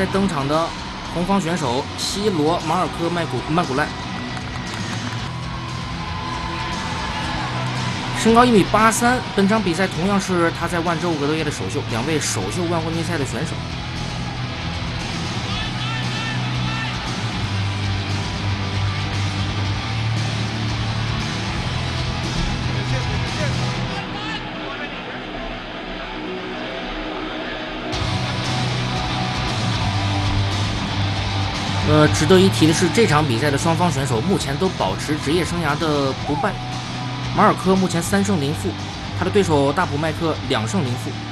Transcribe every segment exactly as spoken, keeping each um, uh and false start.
登场的红方选手西罗马尔科麦古曼古赖，身高一米八三。本场比赛同样是他在万州格斗业的首秀，两位首秀万国内赛的选手。 呃，值得一提的是，这场比赛的双方选手目前都保持职业生涯的不败。马尔科目前三胜零负，他的对手大普麦克两胜零负。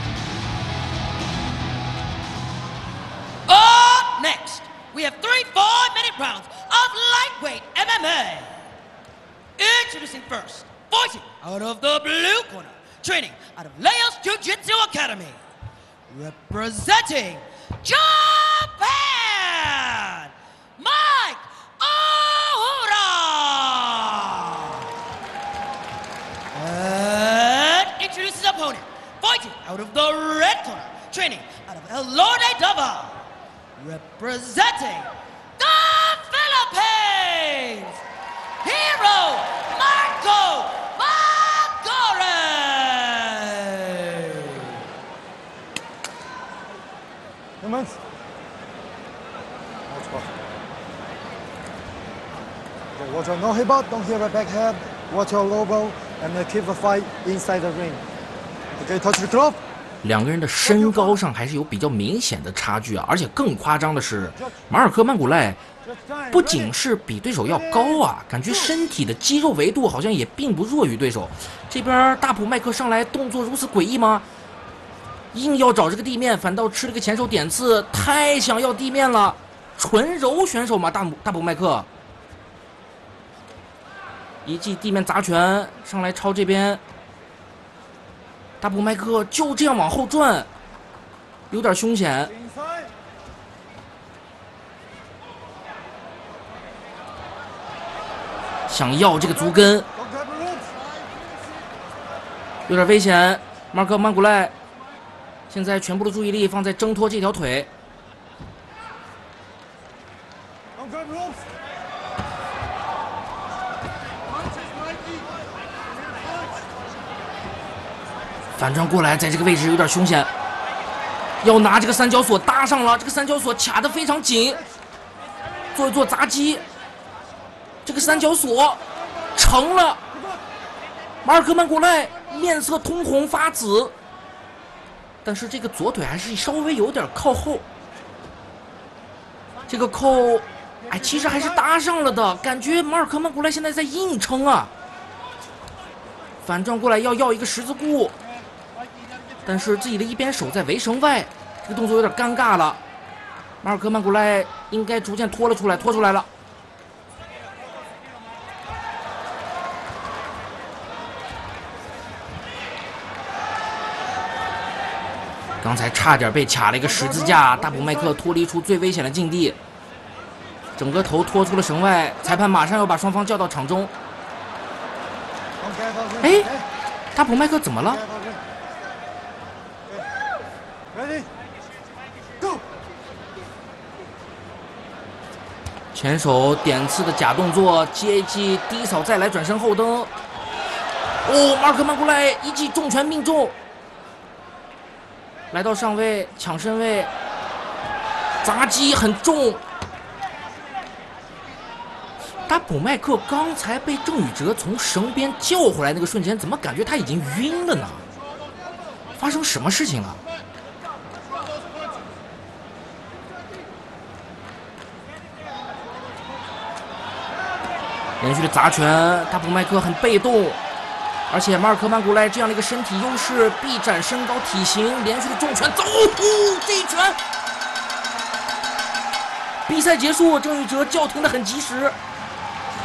Up next, we have three four-minute rounds of lightweight M M A. Introducing first, fighting out of the blue corner, training out of Laos Jiu-Jitsu Academy, representing Japan, Mike Ohura. And introduces opponent, fighting out of the red corner, training out of Elorde Dava. Representing the Philippines, Hero Marco Magore. Commence. Watch out. Okay, watch out. No headbutt. Don't hit right back head. Watch your low blow and uh, keep the fight inside the ring. Okay, touch the glove. 两个人的身高上还是有比较明显的差距啊，而且更夸张的是，马尔科曼古赖不仅是比对手要高啊，感觉身体的肌肉维度好像也并不弱于对手。这边大普麦克上来动作如此诡异吗？硬要找这个地面，反倒吃了个前手点刺，太想要地面了。纯柔选手嘛，大姆大普麦克一记地面砸拳上来抄这边。 大普麦克就这样往后转，有点凶险。想要这个足跟，有点危险。马尔科曼古赖现在全部的注意力放在挣脱这条腿。反转过来，在这个位置有点凶险，要拿这个三角锁搭上了，这个三角锁卡得非常紧，做一做砸击，这个三角锁成了，马尔科曼古赖面色通红发紫，但是这个左腿还是稍微有点靠后，这个扣，哎，其实还是搭上了的，感觉马尔科曼古赖现在在硬撑啊，反转过来要要一个十字固。 但是自己的一边手在围绳外，这个动作有点尴尬了。马尔科曼古赖应该逐渐拖了出来，拖出来了。刚才差点被卡了一个十字架，大普麦克脱离出最危险的境地，整个头拖出了绳外。裁判马上要把双方叫到场中。哎，大普麦克怎么了？ Ready? Go! 前手点刺的假动作，接一记低扫再来转身后蹬。哦，马尔科曼古赖一记重拳命中，来到上位抢身位，砸击很重。大普麦克刚才被郑宇哲从绳边叫回来那个瞬间，怎么感觉他已经晕了呢？发生什么事情了？ 连续的砸拳，大普麦克很被动，而且马尔科曼古赖这样的一个身体优势，臂展身高体型，连续的重拳，走，哦，这一拳，比赛结束，郑宇哲叫停的很及时，